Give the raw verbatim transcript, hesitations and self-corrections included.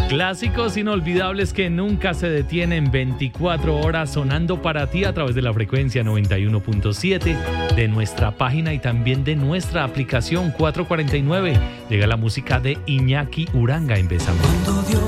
Clásicos inolvidables que nunca se detienen, veinticuatro horas sonando para ti a través de la frecuencia noventa y uno punto siete de nuestra página y también de nuestra aplicación cuatrocientos cuarenta y nueve. Llega la música de Iñaki Uranga. Empezamos.